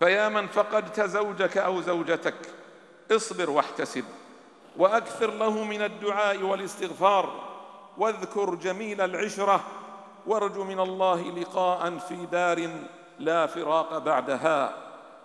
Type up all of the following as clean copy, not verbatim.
فيا من فقدت زوجك أو زوجتك، اصبر واحتسب، وأكثر له من الدعاء والاستغفار، واذكر جميل العشرة، وارجو من الله لقاء في دار لا فراق بعدها.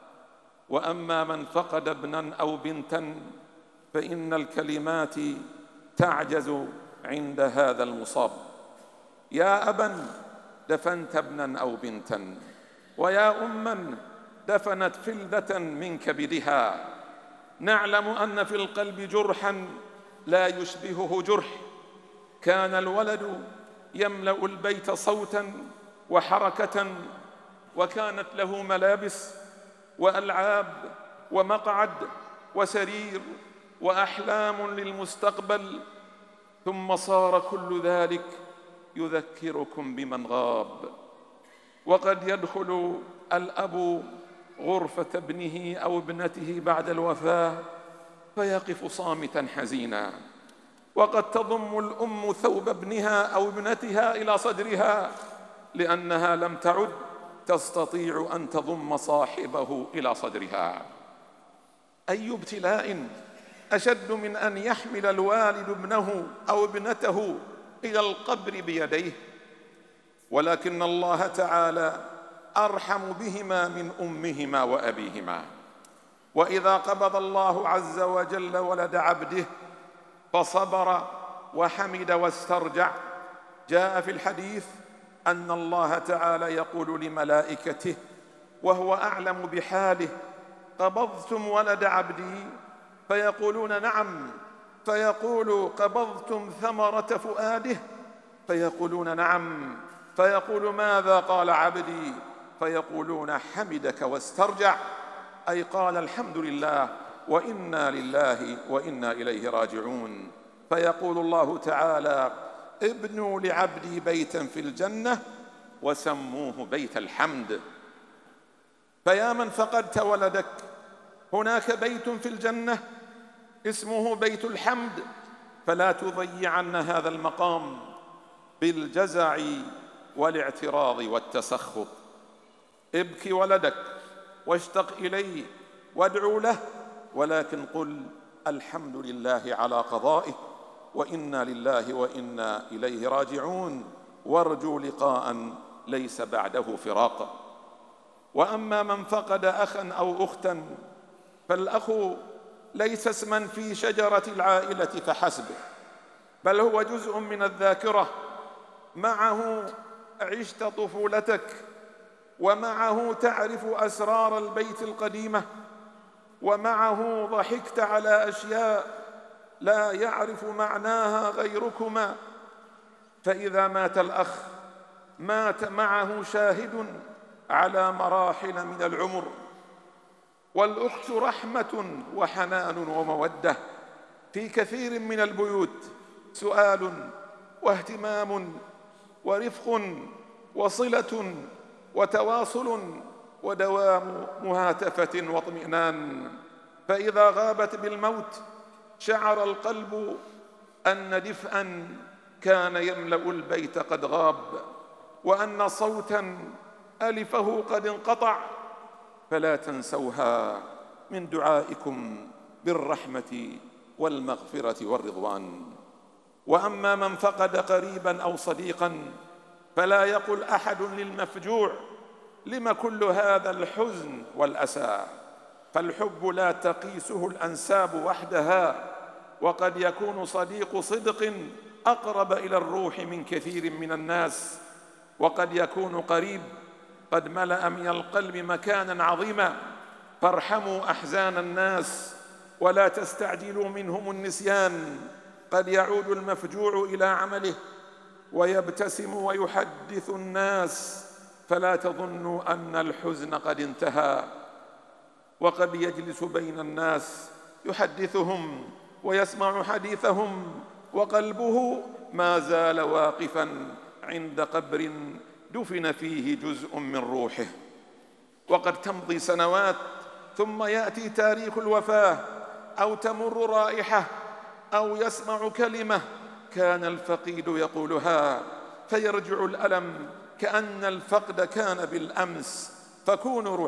وأما من فقد ابنا أو بنتا فإن الكلمات تعجز عند هذا المصاب. يا أبا دفنت ابنا أو بنتا، ويا أما دفنت فلذة من كبدها. نعلم أن في القلب جرحا لا يشبهه جرح. كان الولد يملأ البيت صوتا وحركة، وكانت له ملابس وألعاب ومقعد وسرير وأحلام للمستقبل، ثم صار كل ذلك يذكركم بمن غاب. وقد يدخل الأب غرفة ابنه أو ابنته بعد الوفاة فيقف صامتا حزينا، وقد تضم الأم ثوب ابنها أو ابنتها إلى صدرها لأنها لم تعد تستطيع أن تضم صاحبه إلى صدرها. أي ابتلاء أشد من أن يحمل الوالد ابنه أو ابنته إلى القبر بيديه؟ ولكن الله تعالى أرحم بهما من أمهما وأبيهما. وإذا قبض الله عز وجل ولد عبده فصبر وحمد واسترجع، جاء في الحديث أن الله تعالى يقول لملائكته وهو أعلم بحاله: قبضتم ولد عبدي؟ فيقولون: نعم. فيقول: قبضتم ثمرة فؤاده؟ فيقولون: نعم. فيقول: ماذا قال عبدي؟ فيقولون: حمدك واسترجع، أي قال الحمد لله وإنا لله وإنا إليه راجعون. فيقول الله تعالى: ابنوا لعبدي بيتا في الجنة وسموه بيت الحمد. فيا من فقدت ولدك، هناك بيت في الجنة اسمه بيت الحمد، فلا تضيعن هذا المقام بالجزع والاعتراض والتسخط. ابكي ولدك واشتق إليه وادعو له، ولكن قل الحمد لله على قضائه وإنا لله وإنا إليه راجعون، وارجو لقاء ليس بعده فراق. وأما من فقد أخا أو أختا فالأخ ليس اسما في شجرة العائلة فحسب، بل هو جزء من الذاكرة. معه عشت طفولتك، ومعه تعرف أسرار البيت القديمة، ومعه ضحكت على أشياء لا يعرف معناها غيركما. فإذا مات الأخ مات معه شاهد على مراحل من العمر. والأخت رحمة وحنان ومودة. في كثير من البيوت سؤال واهتمام ورفق وصلة وتواصل ودوام مهاتفة واطمئنان. فإذا غابت بالموت شعر القلب أن دفئا كان يملأ البيت قد غاب، وأن صوتا ألفه قد انقطع. فلا تنسوها من دعائكم بالرحمة والمغفرة والرضوان. وأما من فقد قريبا أو صديقا فلا يقل أحد للمفجوع: لم كل هذا الحزن والأسى؟ فالحب لا تقيسه الأنساب وحدها، وقد يكون صديق صدق أقرب إلى الروح من كثير من الناس، وقد يكون قريب قد ملأ من القلب مكانا عظيما. فارحموا أحزان الناس ولا تستعجلوا منهم النسيان. قد يعود المفجوع إلى عمله ويبتسم ويحدث الناس، فلا تظنوا أن الحزن قد انتهى. وقد يجلس بين الناس يحدثهم ويسمع حديثهم، وقلبه ما زال واقفا عند قبر دفن فيه جزء من روحه. وقد تمضي سنوات ثم يأتي تاريخ الوفاة، أو تمر رائحة، أو يسمع كلمة كان الفقيد يقولها، فيرجع الألم كأن الفقد كان بالأمس. فكونوا